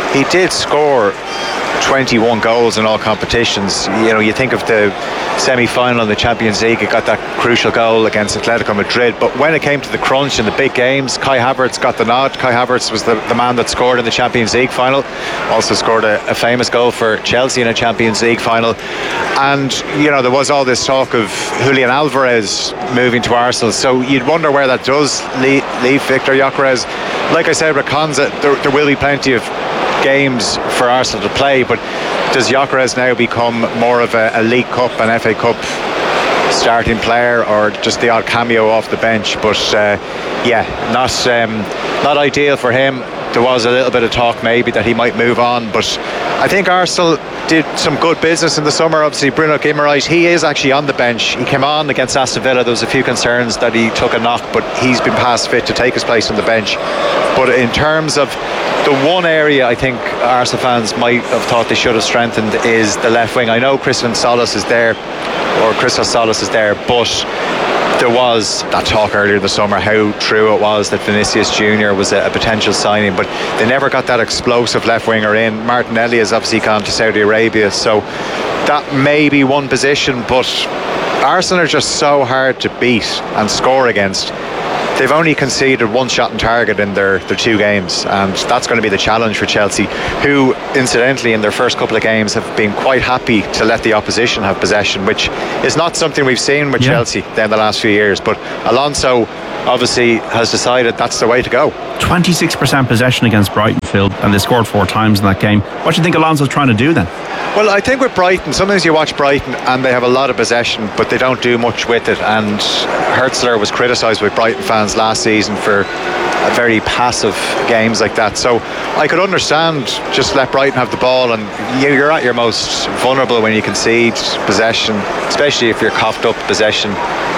he did score twenty-one goals in all competitions. You know, you think of the semi-final in the Champions League, he got that crucial goal against Atletico Madrid, but when it came to the crunch in the big games, Kai Havertz got the nod. Kai Havertz was the, the man that scored in the Champions League final, also scored a, a famous goal for Chelsea in a Champions League final. And you know, there was all this talk of Julian Alvarez moving to Arsenal, so you'd wonder where that does leave, leave Victor Gyökeres. Like I said with Konsa, there, there will be plenty of games for Arsenal to play, but does Gyökeres now become more of a, a League Cup and F A Cup starting player, or just the odd cameo off the bench? But uh, yeah, not um, not ideal for him. There was a little bit of talk maybe that he might move on, but I think Arsenal did some good business in the summer. Obviously Bruno Guimaraes, he is actually on the bench. He came on against Aston Villa. There was a few concerns that he took a knock, but he's been past fit to take his place on the bench. But in terms of the one area I think Arsenal fans might have thought they should have strengthened is the left wing. I know Christian Solis is there, or Christos Solis is there, but there was that talk earlier in the summer how true it was that Vinicius Junior was a, a potential signing, but they never got that explosive left winger in. Martinelli has obviously gone to Saudi Arabia, so that may be one position, but Arsenal are just so hard to beat and score against. They've only conceded one shot on target in their, their two games, and that's going to be the challenge for Chelsea, who incidentally in their first couple of games have been quite happy to let the opposition have possession, which is not something we've seen with yeah. Chelsea in the last few years. But Alonso obviously has decided that's the way to go. twenty-six percent possession against Brighton, Phil, and they scored four times in that game. What do you think Alonso's trying to do then? Well, I think with Brighton, sometimes you watch Brighton and they have a lot of possession, but they don't do much with it. And Hertzler was criticised by Brighton fans last season for very passive games like that. So I could understand just let Brighton have the ball, and you're at your most vulnerable when you concede possession, especially if you're coughed up possession,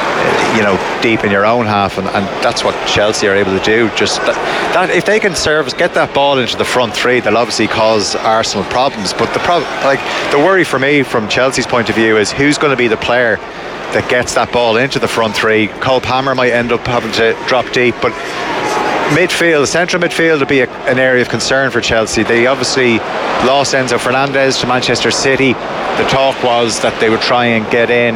you know, deep in your own half, and, and that's what Chelsea are able to do. Just that, that if they can serve, get that ball into the front three, they'll obviously cause Arsenal problems. But the problem, like the worry for me from Chelsea's point of view, is who's going to be the player that gets that ball into the front three. Cole Palmer might end up having to drop deep, but midfield, central midfield will be a, an area of concern for Chelsea. They obviously lost Enzo Fernandez to Manchester City. The talk was that they would try and get in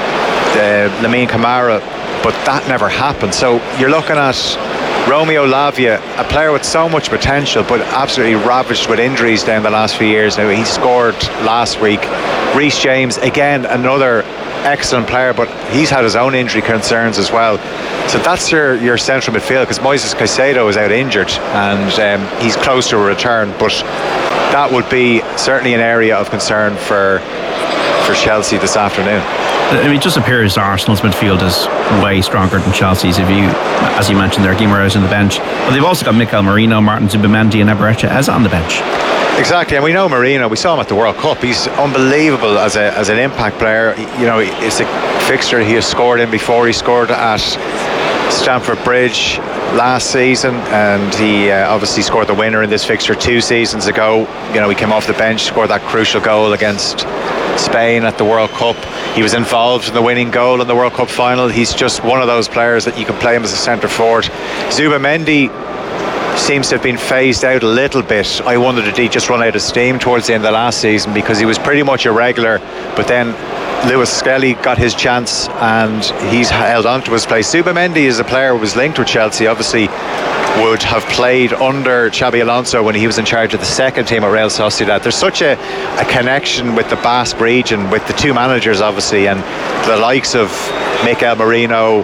the Lamine Camara, but that never happened. So you're looking at Romeo Lavia, a player with so much potential, but absolutely ravaged with injuries down the last few years. Now he scored last week. Reece James, again, another excellent player, but he's had his own injury concerns as well. So that's your, your central midfield, because Moises Caicedo is out injured and um, he's close to a return, but that would be certainly an area of concern for for Chelsea this afternoon. I mean, it just appears Arsenal's midfield is way stronger than Chelsea's. If you, as you mentioned there, Guimaraes on the bench, but they've also got Mikel Merino, Martin Zubimendi and Eberechi Eze on the bench. Exactly, and we know Merino, we saw him at the World Cup. He's unbelievable as a as an impact player. You know, it's a fixture he has scored in before. He scored at Stamford Bridge last season, and he uh, obviously scored the winner in this fixture two seasons ago. You know, he came off the bench, scored that crucial goal against Spain at the World Cup. He was involved in the winning goal in the World Cup final. He's just one of those players that you can play him as a centre forward. Zubimendi seems to have been phased out a little bit. I wondered did he just run out of steam towards the end of last season, because he was pretty much irregular, but then Lewis Skelly got his chance and he's held on to his place. Zubimendi is a player who was linked with Chelsea, obviously would have played under Xabi Alonso when he was in charge of the second team at Real Sociedad. There's such a, a connection with the Basque region, with the two managers obviously, and the likes of Mikel Merino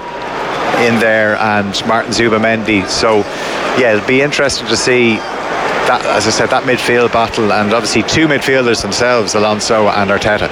in there and Martin Zubimendi. So yeah, it'll be interesting to see that, as I said, that midfield battle, and obviously two midfielders themselves, Alonso and Arteta.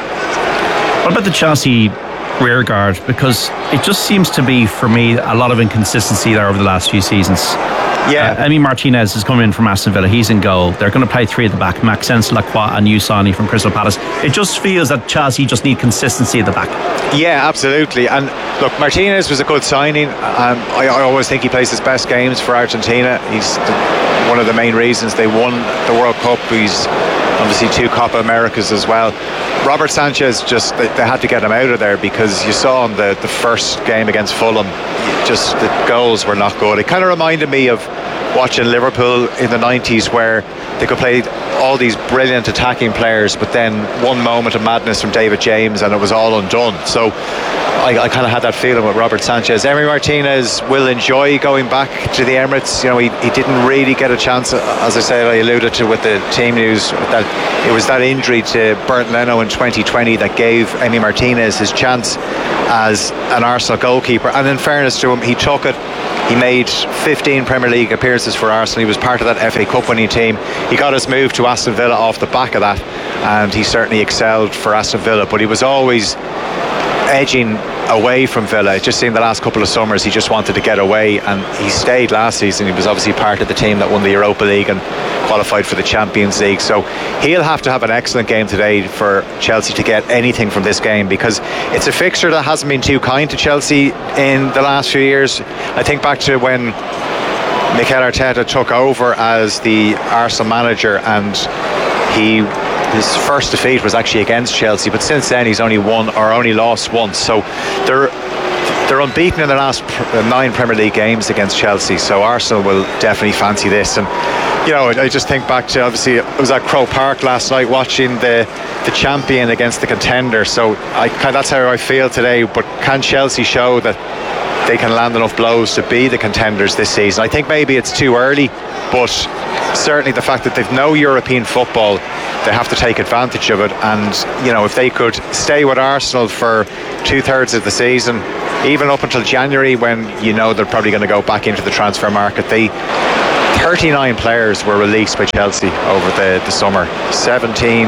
What about the Chelsea rear guard? Because it just seems to be, for me, a lot of inconsistency there over the last few seasons. Yeah, uh, Emi Martinez has come in from Aston Villa. He's in goal. They're going to play three at the back: Maxence Lacroix and Youssani from Crystal Palace. It just feels that Chelsea just need consistency at the back. Yeah, absolutely. And look, Martinez was a good signing. Um, I, I always think he plays his best games for Argentina. He's the, one of the main reasons they won the World Cup. He's obviously two Copa Americas as well. Robert Sanchez, just they, they had to get him out of there, because you saw in the, the first game against Fulham, just the goals were not good. It kind of reminded me of watching Liverpool in the nineties, where they could play all these brilliant attacking players, but then one moment of madness from David James and it was all undone. So I, I kind of had that feeling with Robert Sanchez. Emi Martinez will enjoy going back to the Emirates. You know, he, he didn't really get a chance, as I said, I alluded to with the team news, that it was that injury to Bernd Leno in twenty twenty that gave Emi Martinez his chance as an Arsenal goalkeeper. And in fairness to him, he took it. He made fifteen Premier League appearances for Arsenal. He was part of that F A Cup winning team. He got his move to Aston Villa off the back of that, and he certainly excelled for Aston Villa, but he was always edging away from Villa. It just seemed the last couple of summers he just wanted to get away, and he stayed last season. He was obviously part of the team that won the Europa League and qualified for the Champions League, so he'll have to have an excellent game today for Chelsea to get anything from this game, because it's a fixture that hasn't been too kind to Chelsea in the last few years. I think back to when Mikel Arteta took over as the Arsenal manager, and he his first defeat was actually against Chelsea, but since then he's only won or only lost once. So they're they're unbeaten in their last pr- nine Premier League games against Chelsea. So Arsenal will definitely fancy this. And you know, I just think back to, obviously I was at Croke Park last night watching the the champion against the contender. So I that's how I feel today. But can Chelsea show that they can land enough blows to be the contenders this season? I think maybe it's too early, but certainly the fact that they've no European football, they have to take advantage of it. And you know, if they could stay with Arsenal for two-thirds of the season, even up until January, when you know they're probably going to go back into the transfer market, they thirty-nine players were released by Chelsea over the, the summer, seventeen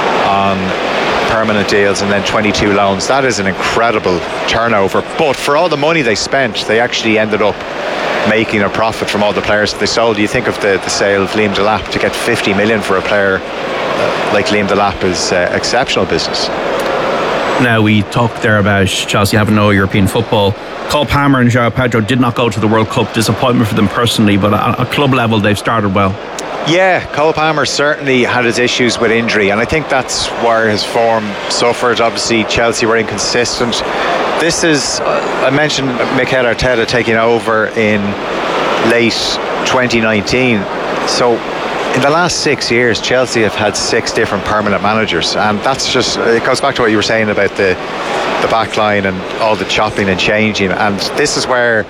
on permanent deals and then twenty-two loans. That is an incredible turnover, but for all the money they spent, they actually ended up making a profit from all the players that they sold. You think of the, the sale of Liam Delap, to get fifty million for a player uh, like Liam Delap is uh, exceptional business. Now, we talked there about Chelsea having no European football. Cole Palmer and João Pedro did not go to the World Cup. Disappointment for them personally, but at a club level they've started well. Yeah, Cole Palmer certainly had his issues with injury, and I think that's where his form suffered. Obviously Chelsea were inconsistent. This is, uh, I mentioned Mikel Arteta taking over in late twenty nineteen, so in the last six years Chelsea have had six different permanent managers, and that's just, it goes back to what you were saying about the the back line and all the chopping and changing. And this is where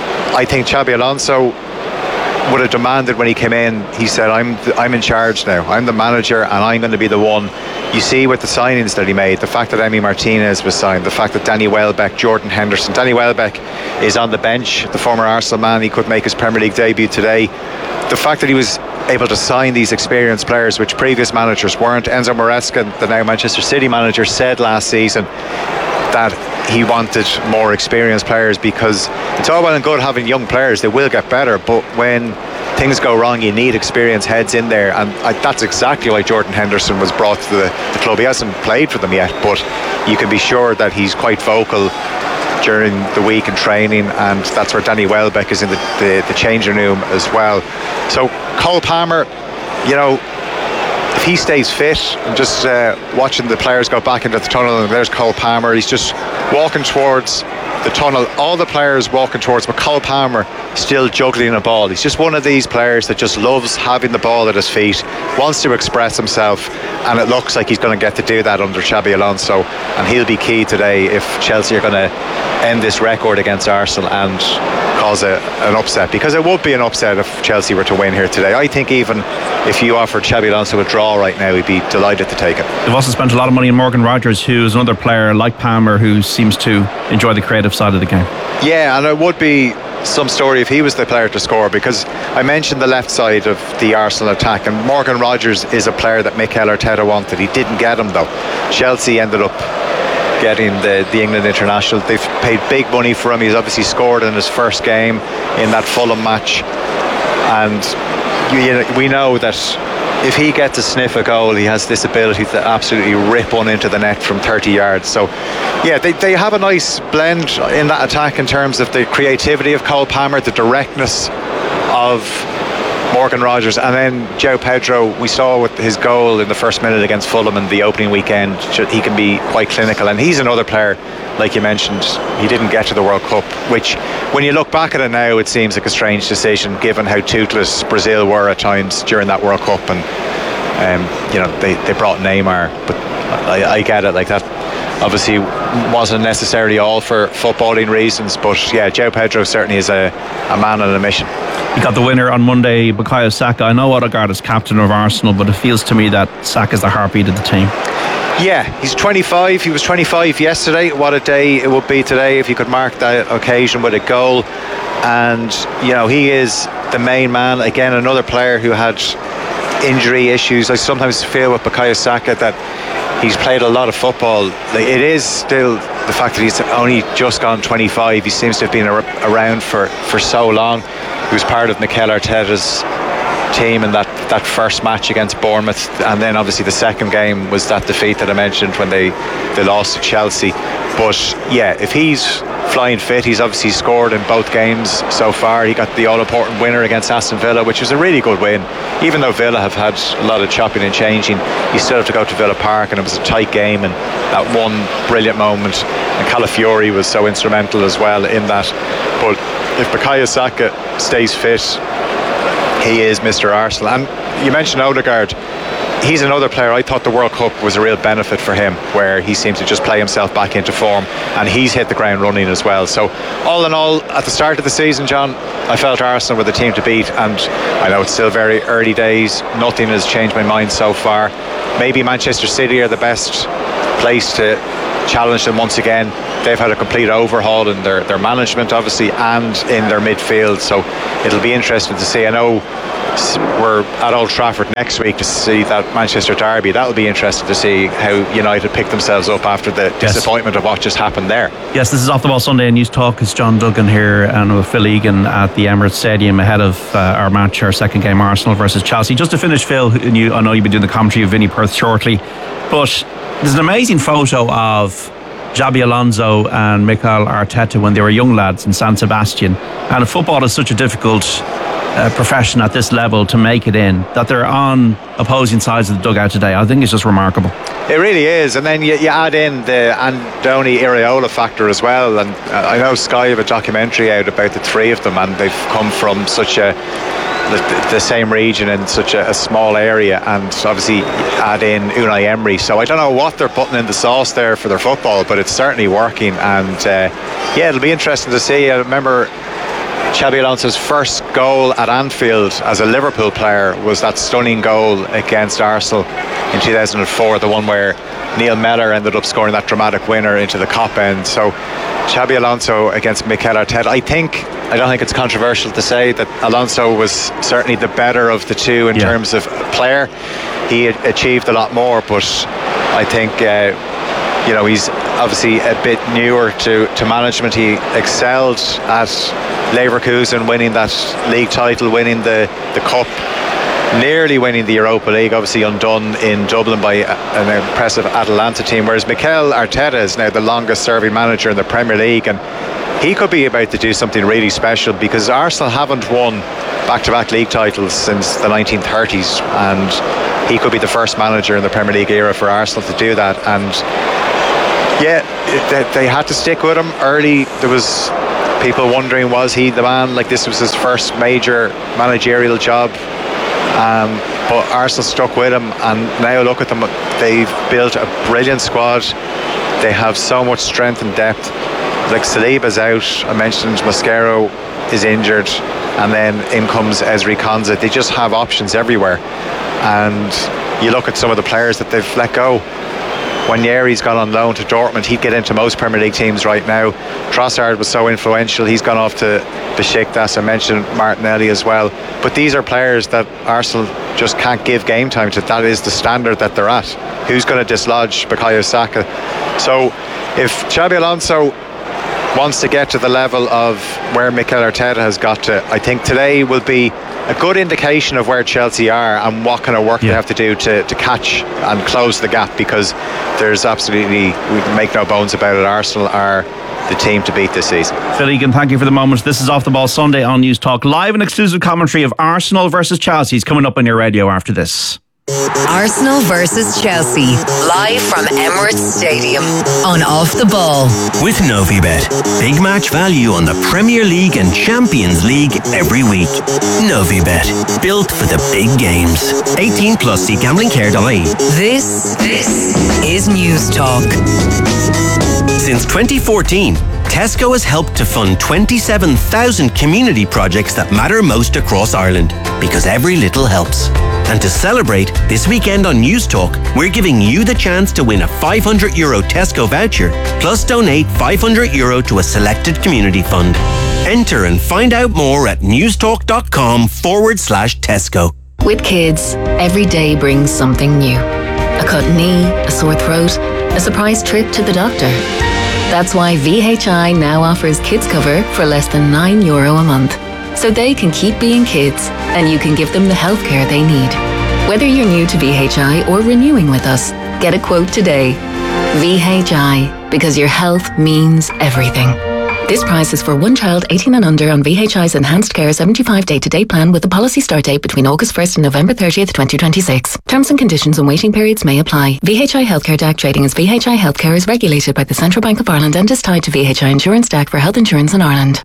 I think Xabi Alonso would have demanded when he came in. He said, I'm I'm in charge now, I'm the manager, and I'm going to be the one. You see with the signings that he made, the fact that Emi Martinez was signed, the fact that Danny Welbeck, Jordan Henderson, Danny Welbeck is on the bench, the former Arsenal man, he could make his Premier League debut today. The fact that he was able to sign these experienced players, which previous managers weren't. Enzo Maresca, the now Manchester City manager, said last season that he wanted more experienced players, because it's all well and good having young players, they will get better, but when things go wrong you need experienced heads in there. And I, that's exactly why Jordan Henderson was brought to the, the club. He hasn't played for them yet, but you can be sure that he's quite vocal during the week in training, and that's where Danny Welbeck is in the, the, the changing room as well. So Cole Palmer, you know, if he stays fit, and just uh, watching the players go back into the tunnel, and there's Cole Palmer, he's just walking towards the tunnel, all the players walking towards, but Cole Palmer still juggling a ball. He's just one of these players that just loves having the ball at his feet, wants to express himself, and it looks like he's going to get to do that under Xabi Alonso, and he'll be key today if Chelsea are going to end this record against Arsenal and cause a, an upset, because it would be an upset if Chelsea were to win here today. I think even if you offered Xabi Alonso a draw right now, he'd be delighted to take it. They've also spent a lot of money on Morgan Rogers, who's another player like Palmer who seems to enjoy the creative side of the game. Yeah, and it would be some story if he was the player to score, because I mentioned the left side of the Arsenal attack, and Morgan Rogers is a player that Mikel Arteta wanted. He didn't get him though. Chelsea ended up getting the, the England international. They've paid big money for him. He's obviously scored in his first game in that Fulham match, and you know, we know that if he gets a sniff a goal, he has this ability to absolutely rip one into the net from thirty yards. So yeah, they, they have a nice blend in that attack in terms of the creativity of Cole Palmer, the directness of Morgan Rogers, and then João Pedro, we saw with his goal in the first minute against Fulham in the opening weekend, he can be quite clinical, and he's another player, like you mentioned, he didn't get to the World Cup, which when you look back at it now it seems like a strange decision given how toothless Brazil were at times during that World Cup, and Um, you know, they, they brought Neymar, but I, I get it. Like that, obviously, wasn't necessarily all for footballing reasons. But yeah, João Pedro certainly is a, a man on a mission. He got the winner on Monday, Bukayo Saka. I know Odegaard is captain of Arsenal, but it feels to me that Saka is the heartbeat of the team. Yeah, he's twenty-five. He was twenty-five yesterday. What a day it would be today if he could mark that occasion with a goal. And, you know, he is the main man. Again, another player who had injury issues. I sometimes feel with Bukayo Saka that he's played a lot of football. Like, it is still the fact that he's only just gone twenty-five. He seems to have been ar- around for, for so long. He was part of Mikel Arteta's team in that, that first match against Bournemouth, and then obviously the second game was that defeat that I mentioned when they, they lost to Chelsea. But yeah, if he's flying fit, he's obviously scored in both games so far. He got the all-important winner against Aston Villa, which was a really good win. Even though Villa have had a lot of chopping and changing, you still have to go to Villa Park, and it was a tight game, and that one brilliant moment, and Calafiori was so instrumental as well in that. But if Bukayo Saka stays fit, he is Mister Arsenal. And you mentioned Odegaard. He's another player. I thought the World Cup was a real benefit for him, where he seemed to just play himself back into form, and he's hit the ground running as well. So all in all, at the start of the season, John, I felt Arsenal were the team to beat, and I know it's still very early days. Nothing has changed my mind so far. Maybe Manchester City are the best place to challenge them once again. They've had a complete overhaul in their, their management, obviously, and in their midfield, so it'll be interesting to see. I know we're at Old Trafford next week to see that Manchester derby. That'll be interesting to see how United pick themselves up after the yes. disappointment of what just happened there. Yes, this is Off the Ball Sunday and News Talk. It's John Duggan here and with Phil Egan at the Emirates Stadium ahead of uh, our match, our second game, Arsenal versus Chelsea. Just to finish, Phil, and you, I know you'll be doing the commentary of Vinnie Perth shortly, but there's an amazing photo of Xabi Alonso and Mikel Arteta when they were young lads in San Sebastian. And football is such a difficult uh, profession at this level to make it in, that they're on opposing sides of the dugout today. I think it's just remarkable. It really is. And then you, you add in the Andoni Iraola factor as well. And uh, I know Sky have a documentary out about the three of them, and they've come from such a The, the same region in such a, a small area, and obviously add in Unai Emery. So I don't know what they're putting in the sauce there for their football, but it's certainly working. And uh, yeah, it'll be interesting to see. I remember Xabi Alonso's first goal at Anfield as a Liverpool player was that stunning goal against Arsenal in two thousand four, the one where Neil Mellor ended up scoring that dramatic winner into the Kop end. So Xabi Alonso against Mikel Arteta. I think I don't think it's controversial to say that Alonso was certainly the better of the two in yeah. terms of player. He achieved a lot more, but I think uh, you know, he's obviously a bit newer to, to management. He excelled at Leverkusen, winning that league title, winning the, the Cup, nearly winning the Europa League, obviously undone in Dublin by an impressive Atalanta team, whereas Mikel Arteta is now the longest serving manager in the Premier League, and he could be about to do something really special, because Arsenal haven't won back-to-back league titles since the nineteen thirties, and he could be the first manager in the Premier League era for Arsenal to do that. And yeah, they, they had to stick with him early. There was people wondering, was he the man? Like, this was his first major managerial job. Um, but Arsenal stuck with him, and now look at them. They've built a brilliant squad. They have so much strength and depth. Like, Saliba's out, I mentioned Mascherano is injured, and then in comes Ezri Konsa. They just have options everywhere, and you look at some of the players that they've let go. Nwaneri's gone on loan to Dortmund. He'd get into most Premier League teams right now. Trossard was so influential. He's gone off to Besiktas. I mentioned Martinelli as well. But these are players that Arsenal just can't give game time to. That is the standard that they're at. Who's going to dislodge Bukayo Saka? So if Xabi Alonso wants to get to the level of where Mikel Arteta has got to, I think today will be a good indication of where Chelsea are and what kind of work yeah. they have to do to, to catch and close the gap, because there's absolutely, we can make no bones about it, Arsenal are the team to beat this season. Phil Egan, thank you for the moment. This is Off the Ball Sunday on News Talk. Live and exclusive commentary of Arsenal versus Chelsea is coming up on your radio after this. Arsenal versus Chelsea, live from Emirates Stadium on Off the Ball. With Novibet. Big match value on the Premier League and Champions League every week. Novibet. Built for the big games. eighteen plus, see gambling care dot I E. This, this is News Talk. Since twenty fourteen, Tesco has helped to fund twenty-seven thousand community projects that matter most across Ireland, because every little helps. And to celebrate, this weekend on News Talk, we're giving you the chance to win a five hundred euro Tesco voucher, plus donate five hundred euro to a selected community fund. Enter and find out more at newstalk.com forward slash Tesco. With kids, every day brings something new. A cut knee, a sore throat, a surprise trip to the doctor. That's why V H I now offers kids cover for less than nine euro a month. So they can keep being kids and you can give them the healthcare they need. Whether you're new to V H I or renewing with us, get a quote today. V H I, because your health means everything. This price is for one child eighteen and under on V H I's Enhanced Care seventy-five day-to-day plan with a policy start date between August first and November thirtieth, twenty twenty-six. Terms and conditions and waiting periods may apply. V H I Healthcare D A C trading as V H I Healthcare is regulated by the Central Bank of Ireland and is tied to V H I Insurance D A C for health insurance in Ireland.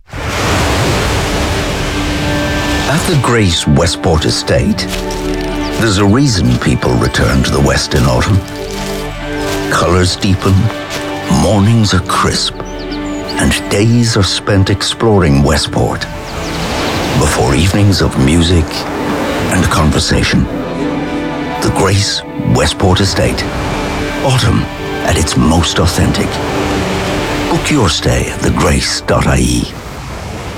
At the great Westport Estate, there's a reason people return to the West in autumn. Colours deepen, mornings are crisp, and days are spent exploring Westport before evenings of music and conversation. The Grace Westport Estate. Autumn at its most authentic. Book your stay at the grace dot I E.